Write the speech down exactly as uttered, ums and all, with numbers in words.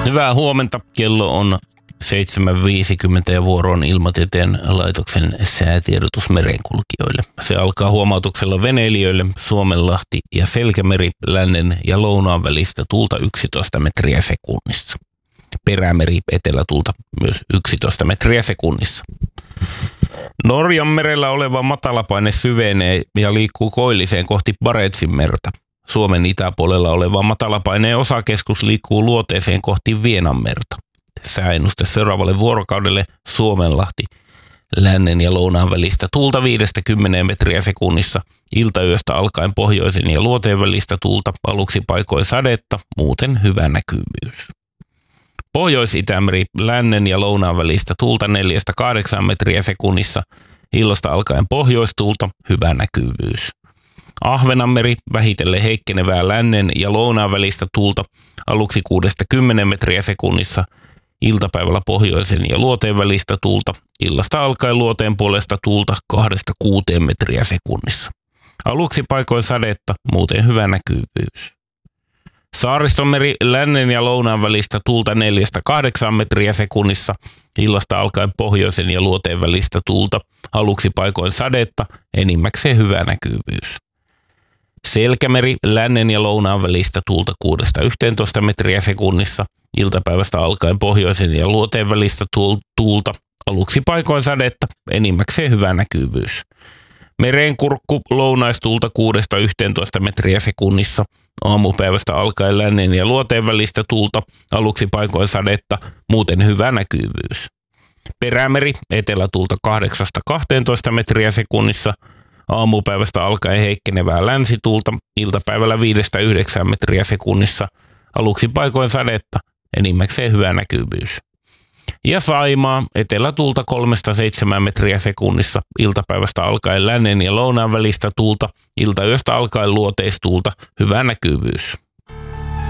Hyvää huomenta. Kello on seitsemän viisikymmentä ja vuoro on Ilmatieteen laitoksen säätiedotus merenkulkijoille. Se alkaa huomautuksella veneilijöille Suomenlahti ja Selkämeri lännen ja lounaan välistä tuulta yksitoista metriä sekunnissa. Perämeri etelätuulta myös yksitoista metriä sekunnissa. Norjan merellä oleva matalapaine syvenee ja liikkuu koilliseen kohti Barentsin merta. Suomen itäpuolella oleva matalapaineen osakeskus liikkuu luoteeseen kohti Vienanmerta. Sääennuste seuraavalle vuorokaudelle Suomenlahti. Lännen ja lounaan välistä tuulta viidestä kymmeneen metriä sekunnissa. Iltayöstä alkaen pohjoisen ja luoteen välistä tuulta, aluksi paikoin sadetta, muuten hyvä näkyvyys. Pohjois-Itämeri, lännen ja lounaan välistä tuulta neljästä kahdeksaan metriä sekunnissa. Illasta alkaen pohjoistuulta, hyvä näkyvyys. Ahvenanmeri, vähitellen heikkenevää lännen ja lounaan välistä tuulta, aluksi kuudesta kymmeneen metriä sekunnissa. Iltapäivällä pohjoisen ja luoteen välistä tuulta, illasta alkaen luoteen puolesta tuulta kahdesta kuuteen metriä sekunnissa. Aluksi paikoin sadetta, muuten hyvä näkyvyys. Saaristomeri, lännen ja lounaan välistä tuulta neljästä kahdeksaan metriä sekunnissa, illasta alkaen pohjoisen ja luoteen välistä tuulta, aluksi paikoin sadetta, enimmäkseen hyvä näkyvyys. Selkämeri, lännen ja lounaan välistä tuulta kuudesta yhteentoista metriä sekunnissa, iltapäivästä alkaen pohjoisen ja luoteen välistä tuulta, aluksi paikoin sadetta, enimmäkseen hyvä näkyvyys. Merenkurkku, lounaistuulta kuudesta yhteentoista metriä sekunnissa, aamupäivästä alkaen lännen ja luoteen välistä tuulta, aluksi paikoin sadetta, muuten hyvä näkyvyys. Perämeri, etelätuulta kahdeksasta kahteentoista metriä sekunnissa, aamupäivästä alkaen heikkenevää länsituulta, iltapäivällä viidestä yhdeksään metriä sekunnissa, aluksi paikoin sadetta, enimmäkseen hyvä näkyvyys. Ja Saimaa, etelätuulta kolmesta seitsemään metriä sekunnissa, iltapäivästä alkaen lännen ja lounaan välistä tuulta, iltayöstä alkaen luoteistuulta, hyvä näkyvyys.